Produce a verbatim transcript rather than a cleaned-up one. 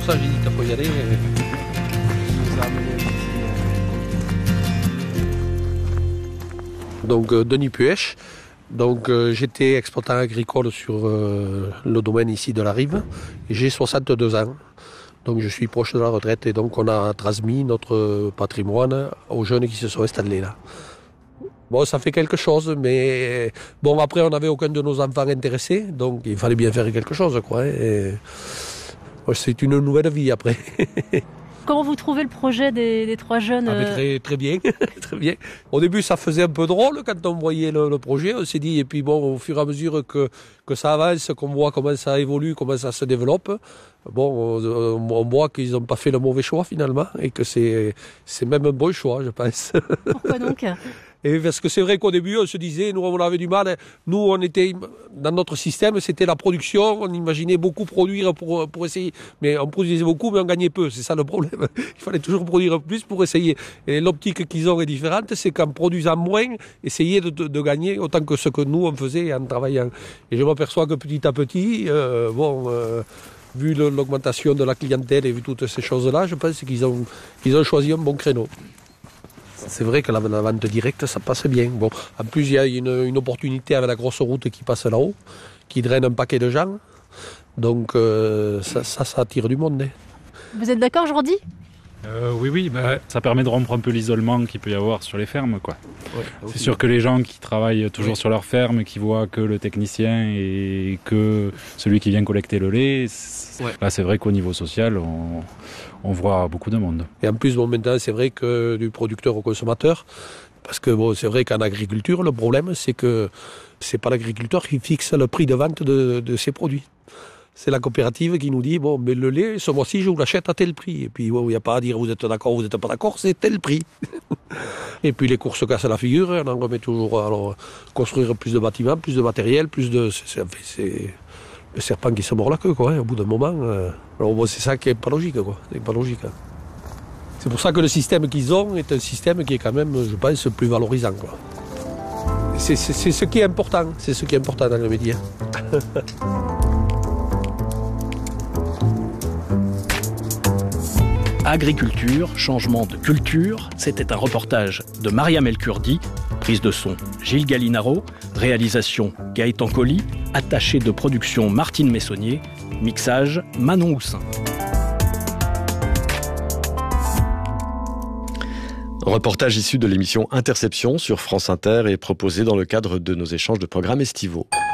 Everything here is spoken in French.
ça, j'ai dit qu'il faut y aller. Donc, euh, Denis Puech. Donc, euh, j'étais exploitant agricole sur euh, le domaine ici de la Rive. J'ai soixante-deux ans. Donc, je suis proche de la retraite et donc on a transmis notre patrimoine aux jeunes qui se sont installés là. Bon, ça fait quelque chose, mais bon, après, on n'avait aucun de nos enfants intéressés, donc il fallait bien faire quelque chose, quoi. Et c'est une nouvelle vie après. Comment vous trouvez le projet des, des trois jeunes ah, mais très, très bien, très bien. Au début, ça faisait un peu drôle quand on voyait le, le projet. On s'est dit, et puis bon, au fur et à mesure que, que ça avance, qu'on voit comment ça évolue, comment ça se développe, bon, on, on voit qu'ils n'ont pas fait le mauvais choix finalement, et que c'est, c'est même un bon choix, je pense. Pourquoi donc ? Et parce que c'est vrai qu'au début, on se disait, nous, on avait du mal. Nous, on était, dans notre système, c'était la production. On imaginait beaucoup produire pour, pour essayer. Mais on produisait beaucoup, mais on gagnait peu. C'est ça le problème. Il fallait toujours produire plus pour essayer. Et l'optique qu'ils ont est différente. C'est qu'en produisant moins, essayer de, de, de gagner autant que ce que nous, on faisait en travaillant. Et je m'aperçois que petit à petit, euh, bon, euh, vu le, l'augmentation de la clientèle et vu toutes ces choses-là, je pense qu'ils ont, qu'ils ont choisi un bon créneau. C'est vrai que la, la vente directe, ça passe bien. Bon, en plus, il y a une, une opportunité avec la grosse route qui passe là-haut, qui draine un paquet de gens. Donc, euh, ça, ça, ça attire du monde. Hein. Vous êtes d'accord, Jordi ? Euh, oui, oui, bah, ça permet de rompre un peu l'isolement qu'il peut y avoir sur les fermes, quoi. Ouais, c'est sûr que les gens qui travaillent toujours oui. sur leur ferme, qui voient que le technicien et que celui qui vient collecter le lait, c'est... Ouais. Là, c'est vrai qu'au niveau social, on, on voit beaucoup de monde. Et en plus, bon, maintenant, c'est vrai que du producteur au consommateur, parce que bon, c'est vrai qu'en agriculture, le problème, c'est que c'est pas l'agriculteur qui fixe le prix de vente de, de ses produits. C'est la coopérative qui nous dit, bon, mais le lait, ce mois-ci, je vous l'achète à tel prix. Et puis, il bon, n'y a pas à dire, vous êtes d'accord, vous n'êtes pas d'accord, c'est tel prix. Et puis, les cours se cassent la figure, on en remet toujours, alors, construire plus de bâtiments, plus de matériel, plus de... C'est, c'est, c'est le serpent qui se mord la queue, quoi, hein, au bout d'un moment. Euh... Alors, bon, c'est ça qui n'est pas logique, quoi. C'est pas logique. Hein. C'est pour ça que le système qu'ils ont est un système qui est quand même, je pense, plus valorisant, quoi. C'est, c'est, c'est ce qui est important, c'est ce qui est important dans le métier. Agriculture, changement de culture, c'était un reportage de Mariam El Kurdi, prise de son Gilles Gallinaro, réalisation Gaëtan Colli, attaché de production Martine Messonnier, mixage Manon Houssin. Reportage issu de l'émission Interception sur France Inter et proposé dans le cadre de nos échanges de programmes estivaux.